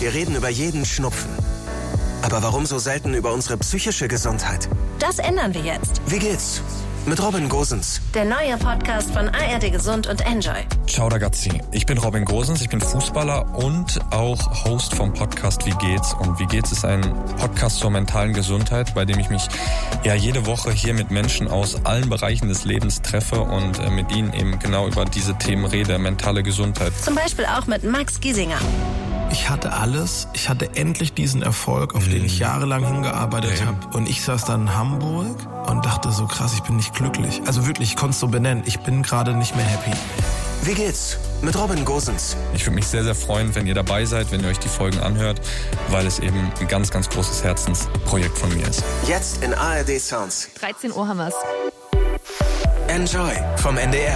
Wir reden über jeden Schnupfen. Aber warum so selten über unsere psychische Gesundheit? Das ändern wir jetzt. Wie geht's? Mit Robin Gosens. Der neue Podcast von ARD Gesund und Enjoy. Ciao ragazzi, ich bin Robin Gosens, ich bin Fußballer und auch Host vom Podcast Wie geht's? Und Wie geht's ist ein Podcast zur mentalen Gesundheit, bei dem ich mich jede Woche hier mit Menschen aus allen Bereichen des Lebens treffe und mit ihnen eben genau über diese Themen rede, mentale Gesundheit. Zum Beispiel auch mit Max Giesinger. Ich hatte alles. Ich hatte endlich diesen Erfolg, auf den ich jahrelang hingearbeitet habe. Und ich saß dann in Hamburg und dachte so, krass, ich bin nicht glücklich. Also wirklich, ich konnte es so benennen. Ich bin gerade nicht mehr happy. Wie geht's? Mit Robin Gosens. Ich würde mich sehr, sehr freuen, wenn ihr dabei seid, wenn ihr euch die Folgen anhört, weil es eben ein ganz, ganz großes Herzensprojekt von mir ist. Jetzt in ARD Sounds. 13 Uhr haben wir's. Enjoy vom NDR.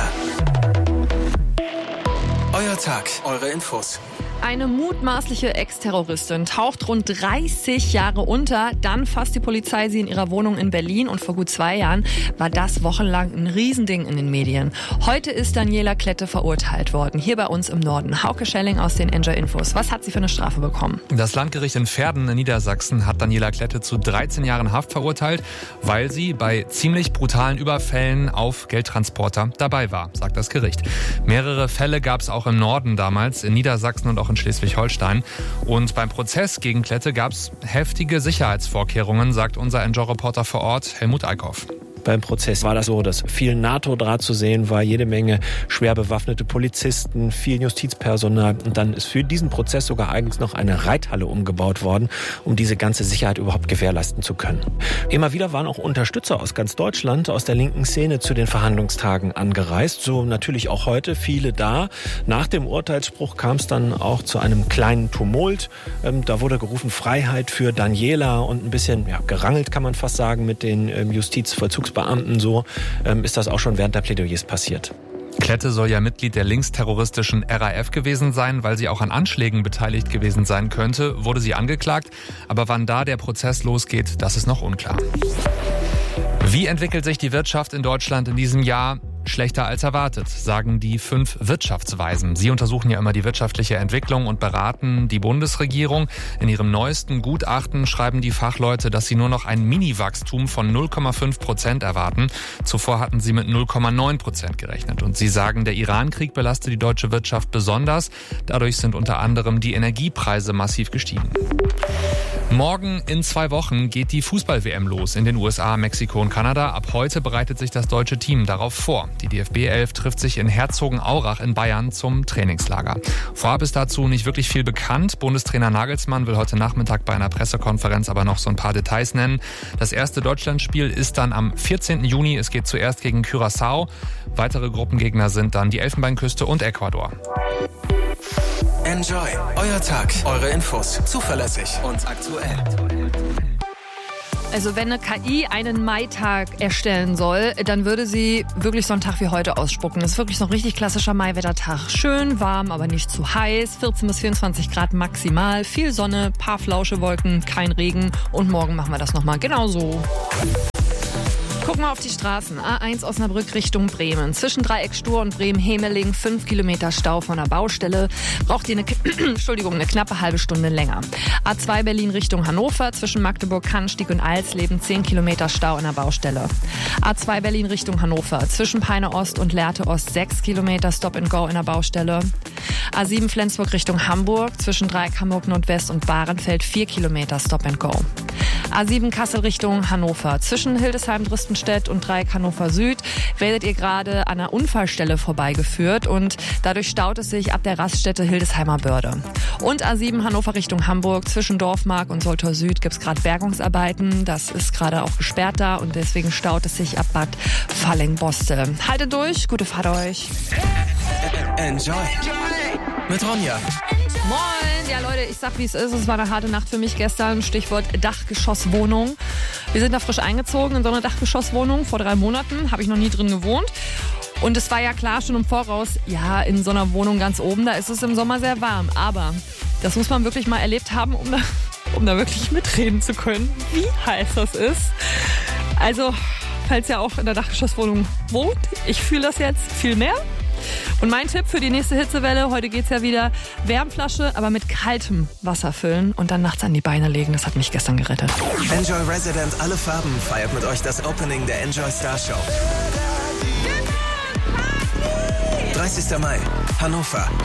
Euer Tag, eure Infos. Eine mutmaßliche Ex-Terroristin taucht rund 30 Jahre unter. Dann fasst die Polizei sie in ihrer Wohnung in Berlin. Und vor gut 2 Jahren war das wochenlang ein Riesending in den Medien. Heute ist Daniela Klette verurteilt worden. Hier bei uns im Norden. Hauke Schelling aus den Enjoy Infos. Was hat sie für eine Strafe bekommen? Das Landgericht in Verden in Niedersachsen hat Daniela Klette zu 13 Jahren Haft verurteilt, weil sie bei ziemlich brutalen Überfällen auf Geldtransporter dabei war, sagt das Gericht. Mehrere Fälle gab es auch im Norden damals, in Niedersachsen und auch in Schleswig-Holstein. Und beim Prozess gegen Klette gab es heftige Sicherheitsvorkehrungen, sagt unser Enjoy-Reporter vor Ort, Helmut Eickhoff. Beim Prozess war das so, dass viel NATO-Draht zu sehen war, jede Menge schwer bewaffnete Polizisten, viel Justizpersonal. Und dann ist für diesen Prozess sogar eigentlich noch eine Reithalle umgebaut worden, um diese ganze Sicherheit überhaupt gewährleisten zu können. Immer wieder waren auch Unterstützer aus ganz Deutschland, aus der linken Szene zu den Verhandlungstagen angereist. So natürlich auch heute viele da. Nach dem Urteilsspruch kam es dann auch zu einem kleinen Tumult. Da wurde gerufen, Freiheit für Daniela und ein bisschen gerangelt, kann man fast sagen, mit den Justizvollzugsbeamten. So ist das auch schon während der Plädoyers passiert. Klette soll ja Mitglied der linksterroristischen RAF gewesen sein, weil sie auch an Anschlägen beteiligt gewesen sein könnte, wurde sie angeklagt. Aber wann da der Prozess losgeht, das ist noch unklar. Wie entwickelt sich die Wirtschaft in Deutschland in diesem Jahr? Schlechter als erwartet, sagen die 5 Wirtschaftsweisen. Sie untersuchen ja immer die wirtschaftliche Entwicklung und beraten die Bundesregierung. In ihrem neuesten Gutachten schreiben die Fachleute, dass sie nur noch ein Mini-Wachstum von 0,5% erwarten. Zuvor hatten sie mit 0,9% gerechnet. Und sie sagen, der Iran-Krieg belastet die deutsche Wirtschaft besonders. Dadurch sind unter anderem die Energiepreise massiv gestiegen. Morgen in 2 Wochen geht die Fußball-WM los in den USA, Mexiko und Kanada. Ab heute bereitet sich das deutsche Team darauf vor. Die DFB 11 trifft sich in Herzogenaurach in Bayern zum Trainingslager. Vorab ist dazu nicht wirklich viel bekannt. Bundestrainer Nagelsmann will heute Nachmittag bei einer Pressekonferenz aber noch so ein paar Details nennen. Das erste Deutschlandspiel ist dann am 14. Juni. Es geht zuerst gegen Curaçao. Weitere Gruppengegner sind dann die Elfenbeinküste und Ecuador. Enjoy. Euer Tag, eure Infos. Zuverlässig und aktuell. Also wenn eine KI einen Maitag erstellen soll, dann würde sie wirklich so einen Tag wie heute ausspucken. Das ist wirklich so ein richtig klassischer Maiwettertag. Schön warm, aber nicht zu heiß. 14 bis 24 Grad maximal. Viel Sonne, paar Flauschewolken, kein Regen. Und morgen machen wir das nochmal genauso. Gucken wir auf die Straßen. A1 Osnabrück Richtung Bremen. Zwischen Dreieck Stur und Bremen-Hemeling 5 Kilometer Stau von der Baustelle. Braucht ihr eine knappe halbe Stunde länger. A2 Berlin Richtung Hannover. Zwischen Magdeburg, Cannstatt und Alsleben 10 Kilometer Stau an der Baustelle. A2 Berlin Richtung Hannover. Zwischen Peine Ost und Lehrte Ost 6 Kilometer Stop and Go in der Baustelle. A7 Flensburg Richtung Hamburg. Zwischen Dreieck Hamburg Nordwest und Bahrenfeld 4 Kilometer Stop and Go. A7 Kassel Richtung Hannover. Zwischen Hildesheim-Dristenstedt und Dreieck Hannover Süd werdet ihr gerade an einer Unfallstelle vorbeigeführt und dadurch staut es sich ab der Raststätte Hildesheimer Börde. Und A7 Hannover Richtung Hamburg. Zwischen Dorfmark und Soltau Süd gibt es gerade Bergungsarbeiten. Das ist gerade auch gesperrt da und deswegen staut es sich ab Bad Falling-Boste. Haltet durch, gute Fahrt euch. Enjoy. Mit Ronja. Moin! Ja Leute, ich sag wie es ist. Es war eine harte Nacht für mich gestern. Stichwort Dachgeschosswohnung. Wir sind da frisch eingezogen in so eine Dachgeschosswohnung. Vor 3 Monaten habe ich noch nie drin gewohnt. Und es war ja klar schon im Voraus, ja, in so einer Wohnung ganz oben, da ist es im Sommer sehr warm. Aber das muss man wirklich mal erlebt haben, um da wirklich mitreden zu können, wie heiß das ist. Also, falls ihr auch in der Dachgeschosswohnung wohnt, ich fühle das jetzt viel mehr. Und mein Tipp für die nächste Hitzewelle, heute geht's ja wieder, Wärmflasche, aber mit kaltem Wasser füllen und dann nachts an die Beine legen. Das hat mich gestern gerettet. Enjoy Resident Alle Farben feiert mit euch das Opening der Enjoy Star Show. 30. Mai, Hannover.